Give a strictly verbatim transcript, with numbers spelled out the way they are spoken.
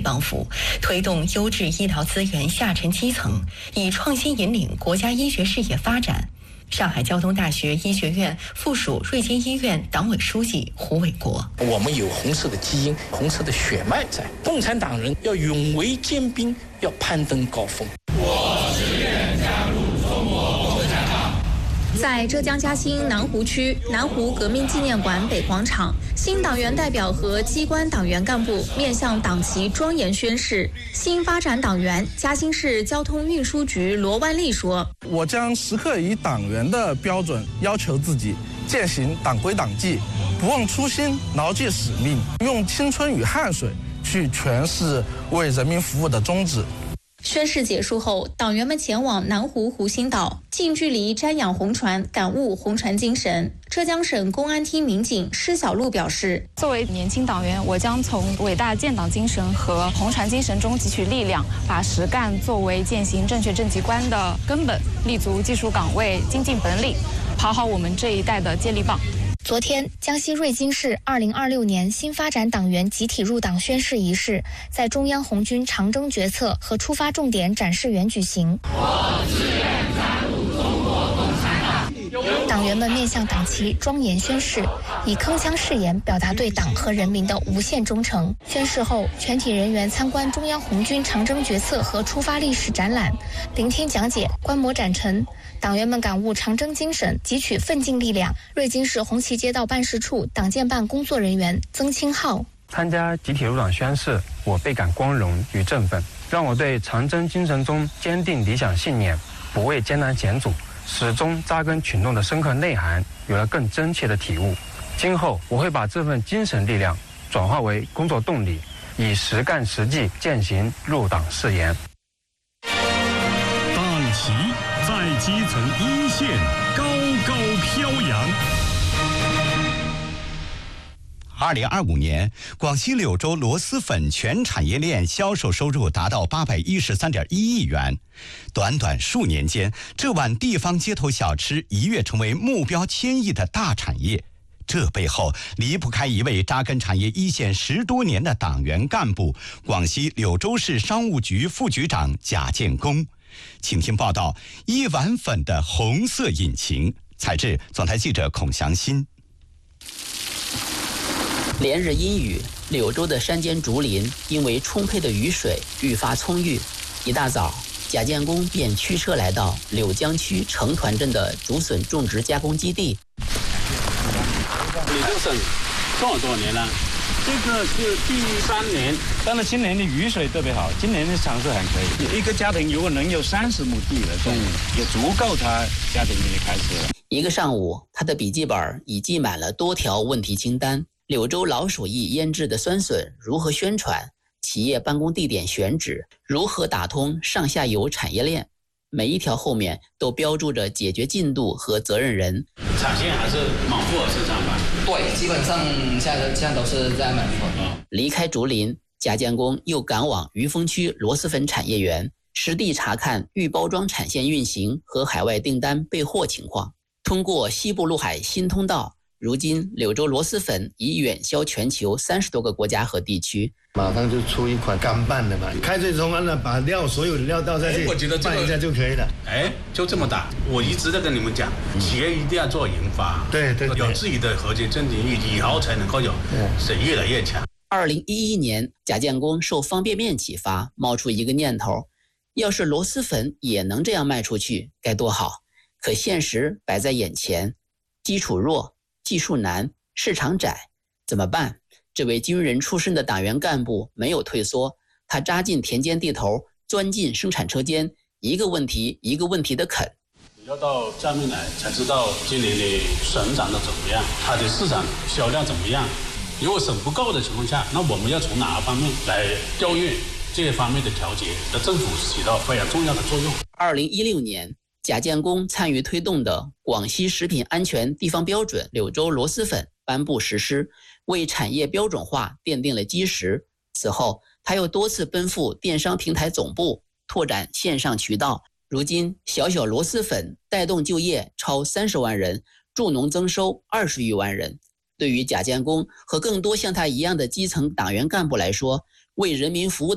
帮扶，推动优质医疗资源下沉基层，以创新引领国家医学事业发展。上海交通大学医学院附属瑞金医院党委书记胡伟国： 我们有红色的基因，红色的血脉在。共产党人要勇为坚冰，要攀登高峰。 我志愿加入中国共产党。 在浙江嘉兴南湖区南湖革命纪念馆北广场，新党员代表和机关党员干部面向党旗庄严宣誓。新发展党员嘉兴市交通运输局罗万利说：“ 我将时刻以党员的标准要求自己，践行党规党纪，不忘初心，牢记使命，用青春与汗水去诠释为人民服务的宗旨。” 宣誓结束后，党员们前往南湖湖心岛，近距离瞻仰红船，感悟红船精神。浙江省公安厅民警施小璐表示：“ 作为年轻党员，我将从伟大建党精神和红船精神中汲取力量，把实干作为践行正确政绩观的根本，立足技术岗位，精进本领，跑好我们这一代的接力棒。” 昨天，江西瑞金市二零二六年新发展党员集体入党宣誓仪式在中央红军长征决策和出发重点展示园举行。 我志愿加入中国共产党。 党员们面向党旗庄严宣誓，以铿锵誓言表达对党和人民的无限忠诚。宣誓后，全体人员参观中央红军长征决策和出发历史展览，聆听讲解，观摩展陈。党员们感悟长征精神，汲取奋进力量。瑞金市红旗街道办事处党建办工作人员曾清浩： 参加集体入党宣誓，我倍感光荣与振奋，让我对长征精神中坚定理想信念、不畏艰难险阻、始终扎根群众的深刻内涵有了更真切的体悟。今后我会把这份精神力量转化为工作动力，以实干实际践行入党誓言。 党旗在基层一线高高飘扬。 二零二五年，广西柳州螺蛳粉全产业链销售收入达到八百一十三点一亿元。短短数年间，这碗地方街头小吃一跃成为目标千亿的大产业。这背后离不开一位扎根产业一线十多年的党员干部——广西柳州市商务局副局长贾建功。请听报道：一碗粉的红色引擎。采制总台记者孔祥新。 连日阴雨，柳州的山间竹林因为充沛的雨水愈发葱郁。一大早，贾建功便驱车来到柳江区成团镇的竹笋种植加工基地。 柳州笋种了多少年了？这个是第三年，但是今年的雨水特别好，今年的产出还可以。一个家庭如果能有三十亩地了，种也足够他家庭就开始了。 一个上午，他的笔记本已记满了多条问题清单。柳州老手艺腌制的酸笋如何宣传？企业办公地点选址？如何打通上下游产业链？每一条后面都标注着解决进度和责任人。 产线还是满户生产吧？ 对，基本上现在现在都是在满户。 离开竹林，贾建功又赶往余丰区螺蛳粉产业园，实地查看预包装产线运行和海外订单备货情况。通过西部陆海新通道，如今柳州螺蛳粉已远销全球三十多个国家和地区。 马上就出一款干拌的嘛，开水冲完了，把料所有的料倒下去， 我觉得拌一下就可以了。 哎，就这么打。我一直在跟你们讲，企业一定要做研发， 对对， 有自己的核心竞争力，以后才能够有是越来越强。 二零一一年，贾建功受方便面启发，冒出一个念头：要是螺蛳粉也能这样卖出去，该多好！可现实摆在眼前，基础弱，技术难，市场窄，怎么办？这位军人出身的党员干部没有退缩，他扎进田间地头，钻进生产车间，一个问题一个问题的啃。 你要到下面来才知道今年的笋长得怎么样，它的市场销量怎么样。如果笋不够的情况下，那我们要从哪个方面来调运这些方面的调节？那政府起到非常重要的作用。 二零一六年，贾建功参与推动的广西食品安全地方标准柳州螺蛳粉颁布实施，为产业标准化奠定了基石。此后，他又多次奔赴电商平台总部，拓展线上渠道。如今，小小螺蛳粉带动就业超三十万人，助农增收二十余万人。对于贾建功和更多像他一样的基层党员干部来说，为人民服务的